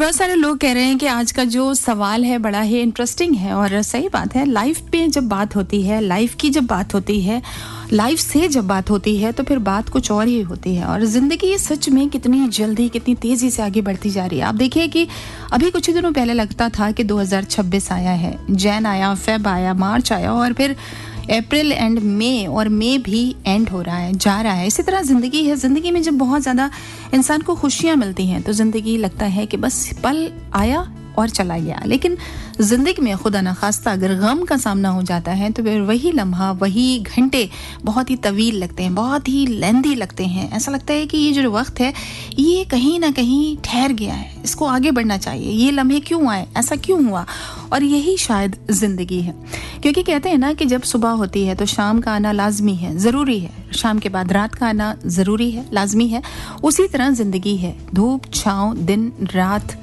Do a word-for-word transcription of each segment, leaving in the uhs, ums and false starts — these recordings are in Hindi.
बहुत सारे लोग कह रहे हैं कि आज का जो सवाल है बड़ा ही इंटरेस्टिंग है और सही बात है। लाइफ पे जब बात होती है, लाइफ की जब बात होती है, लाइफ से जब बात होती है तो फिर बात कुछ और ही होती है। और ज़िंदगी सच में कितनी जल्दी, कितनी तेज़ी से आगे बढ़ती जा रही है। आप देखिए कि अभी कुछ ही दिनों पहले लगता था कि दो हज़ार छब्बीस आया है, जैन आया, फेब आया, मार्च आया और फिर अप्रैल एंड मई, और मई भी एंड हो रहा है, जा रहा है। इसी तरह ज़िंदगी है। ज़िंदगी में जब बहुत ज़्यादा इंसान को खुशियाँ मिलती हैं तो ज़िंदगी लगता है कि बस पल आया और चला गया। लेकिन ज़िंदगी में खुदा न खास्ता अगर गम का सामना हो जाता है तो फिर वही लम्हा, वही घंटे बहुत ही तवील लगते हैं, बहुत ही लेंदी लगते हैं। ऐसा लगता है कि ये जो वक्त है ये कहीं ना कहीं ठहर गया है, इसको आगे बढ़ना चाहिए। ये लम्हे क्यों आए, ऐसा क्यों हुआ? और यही शायद ज़िंदगी है। क्योंकि कहते हैं ना कि जब सुबह होती है तो शाम का आना लाजमी है, ज़रूरी है। शाम के बाद रात का आना ज़रूरी है, लाजमी है। उसी तरह ज़िंदगी है। धूप, छाँव, दिन, रात,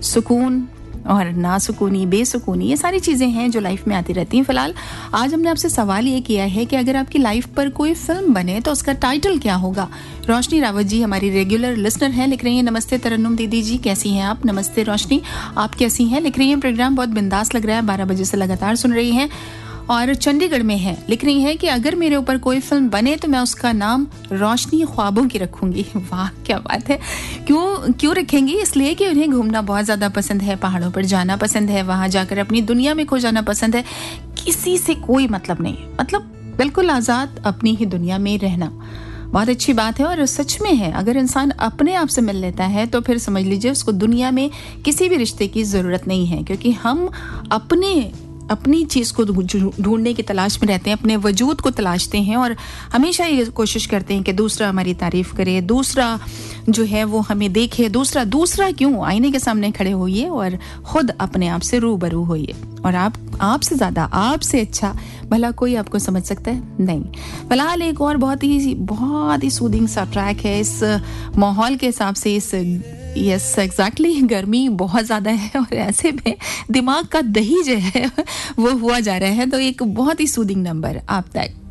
सुकून और नासुकूनी, बेसुकूनी, ये सारी चीज़ें हैं जो लाइफ में आती रहती हैं। फ़िलहाल आज हमने आपसे सवाल ये किया है कि अगर आपकी लाइफ पर कोई फिल्म बने तो उसका टाइटल क्या होगा? रोशनी रावत जी हमारी रेगुलर लिसनर हैं, लिख रही हैं, नमस्ते तरन्नुम दीदी जी, कैसी हैं आप? नमस्ते रोशनी, आप कैसी हैं? लिख रही हैं, प्रोग्राम बहुत बिंदास लग रहा है, बारह बजे से लगातार सुन रही हैं और चंडीगढ़ में है। लिख रही हैं कि अगर मेरे ऊपर कोई फिल्म बने तो मैं उसका नाम रोशनी ख्वाबों की रखूंगी। वाह क्या बात है। क्यों क्यों रखेंगी? इसलिए कि उन्हें घूमना बहुत ज़्यादा पसंद है, पहाड़ों पर जाना पसंद है, वहाँ जाकर अपनी दुनिया में खो जाना पसंद है। किसी से कोई मतलब नहीं, मतलब बिल्कुल आज़ाद अपनी ही दुनिया में रहना बहुत अच्छी बात है। और सच में है, अगर इंसान अपने आप से मिल लेता है तो फिर समझ लीजिए उसको दुनिया में किसी भी रिश्ते की ज़रूरत नहीं है। क्योंकि हम अपने अपनी चीज़ को ढूंढने की तलाश में रहते हैं, अपने वजूद को तलाशते हैं और हमेशा ये कोशिश करते हैं कि दूसरा हमारी तारीफ़ करे, दूसरा जो है वो हमें देखे। दूसरा दूसरा क्यों? आईने के सामने खड़े होइए और ख़ुद अपने आप से रूबरू होइए। और आप आपसे ज़्यादा, आपसे अच्छा भला कोई आपको समझ सकता है? नहीं। फिलहाल एक और बहुत ही बहुत ही सूदिंग सा ट्रैक है इस माहौल के हिसाब से। इस यस एग्जैक्टली गर्मी बहुत ज़्यादा है और ऐसे में दिमाग का दही जो है वो हुआ जा रहा है। तो एक बहुत ही सूदिंग नंबर आप तक